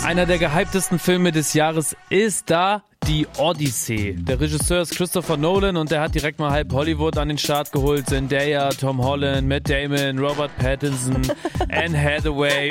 Einer der gehyptesten Filme des Jahres ist da, die Odyssey. Der Regisseur ist Christopher Nolan und der hat direkt mal halb Hollywood an den Start geholt. Zendaya, Tom Holland, Matt Damon, Robert Pattinson, Anne Hathaway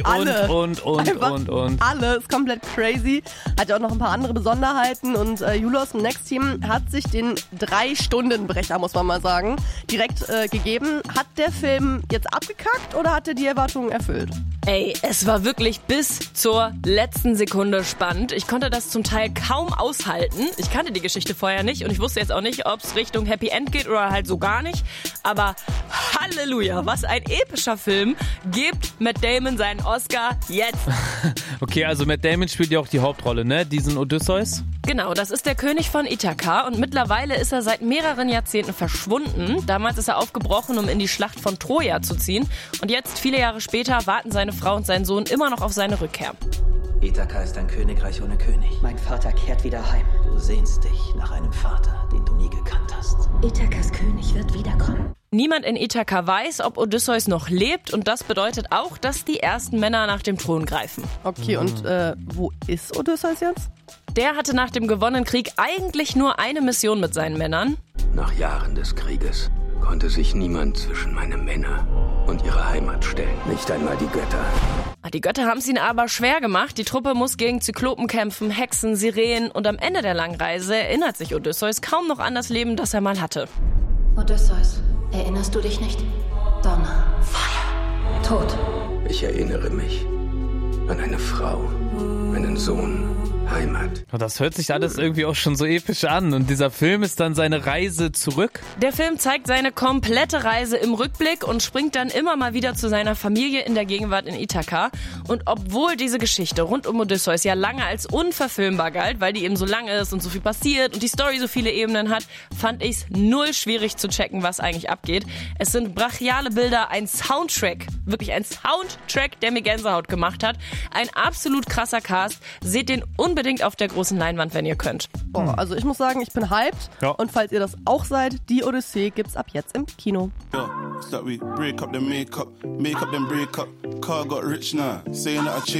und. Alle, ist komplett crazy. Hat ja auch noch ein paar andere Besonderheiten und Jule aus dem Next Team hat sich den 3-Stunden-Brecher, muss man mal sagen, direkt gegeben. Hat der Film jetzt abgekackt oder hat er die Erwartungen erfüllt? Ey, es war wirklich bis zur letzten Sekunde spannend. Ich konnte das zum Teil kaum aushalten. Ich kannte die Geschichte vorher nicht und ich wusste jetzt auch nicht, ob es Richtung Happy End geht oder halt so gar nicht. Aber Halleluja, was ein epischer Film. Gebt Matt Damon seinen Oscar jetzt. Okay, also Matt Damon spielt ja auch die Hauptrolle, ne? Diesen Odysseus? Genau, das ist der König von Ithaka und mittlerweile ist er seit mehreren Jahrzehnten verschwunden. Damals ist er aufgebrochen, um in die Schlacht von Troja zu ziehen. Und jetzt, viele Jahre später, warten seine Frau und sein Sohn immer noch auf seine Rückkehr. Ithaka ist ein Königreich ohne König. Mein Vater kehrt wieder heim. Du sehnst dich nach einem Vater, den du nie gekannt hast. Ithakas König wird wiederkommen. Niemand in Ithaka weiß, ob Odysseus noch lebt und das bedeutet auch, dass die ersten Männer nach dem Thron greifen. Okay, und wo ist Odysseus jetzt? Der hatte nach dem gewonnenen Krieg eigentlich nur eine Mission mit seinen Männern. Nach Jahren des Krieges konnte sich niemand zwischen meine Männer und ihre Heimat stellen. Nicht einmal die Götter. Die Götter haben es ihnen aber schwer gemacht. Die Truppe muss gegen Zyklopen kämpfen, Hexen, Sirenen und am Ende der langen Reise erinnert sich Odysseus kaum noch an das Leben, das er mal hatte. Odysseus, erinnerst du dich nicht? Donner, Feuer, Tod. Ich erinnere mich an eine Frau, einen Sohn, Heimat. Das hört sich alles irgendwie auch schon so episch an. Und dieser Film ist dann seine Reise zurück? Der Film zeigt seine komplette Reise im Rückblick und springt dann immer mal wieder zu seiner Familie in der Gegenwart in Ithaka. Und obwohl diese Geschichte rund um Odysseus ja lange als unverfilmbar galt, weil die eben so lang ist und so viel passiert und die Story so viele Ebenen hat, fand ich es null schwierig zu checken, was eigentlich abgeht. Es sind brachiale Bilder, ein Soundtrack, wirklich ein Soundtrack, der mir Gänsehaut gemacht hat. Ein absolut krasser Cast. Seht den unbedingt auf der großen Leinwand, wenn ihr könnt. Oh, also ich muss sagen, ich bin hyped. Ja. Und falls ihr das auch seid, die Odyssee gibt's ab jetzt im Kino. Yo, it's like we break up the makeup, make up then break up. Car got rich now, saying that I changed.